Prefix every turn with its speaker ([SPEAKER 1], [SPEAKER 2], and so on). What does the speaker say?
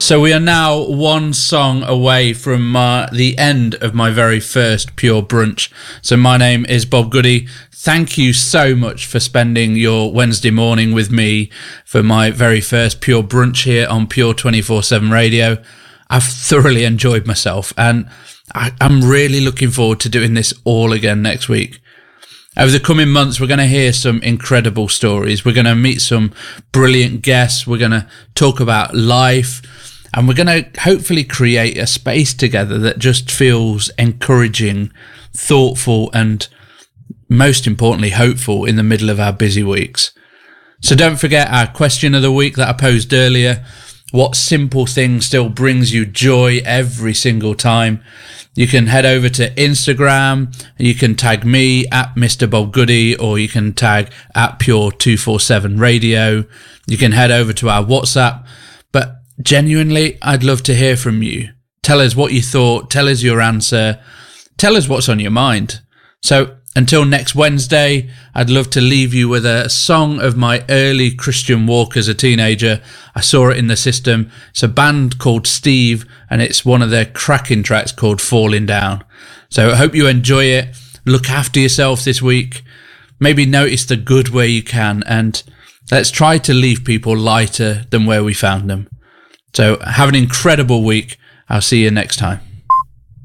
[SPEAKER 1] So we are now one song away from the end of my very first Pure Brunch. So my name is Bob Goody. Thank you so much for spending your Wednesday morning with me for my very first Pure Brunch here on Pure 24/7 Radio. I've thoroughly enjoyed myself, and I'm really looking forward to doing this all again next week. Over the coming months, we're going to hear some incredible stories. We're going to meet some brilliant guests. We're going to talk about life, and we're going to hopefully create a space together that just feels encouraging, thoughtful, and most importantly, hopeful in the middle of our busy weeks. So don't forget our question of the week that I posed earlier. What simple thing still brings you joy every single time? You can head over to Instagram. You can tag me at Mr. Bob Goody, or you can tag at Pure 247 Radio. You can head over to our WhatsApp. But genuinely, I'd love to hear from you. Tell us what you thought. Tell us your answer. Tell us what's on your mind. So until next Wednesday, I'd love to leave you with a song of my early Christian walk as a teenager. I saw it in the system. It's a band called Steve, and it's one of their cracking tracks called Falling Down. So I hope you enjoy it. Look after yourself this week. Maybe notice the good where you can, and let's try to leave people lighter than where we found them. So have an incredible week. I'll see you next time.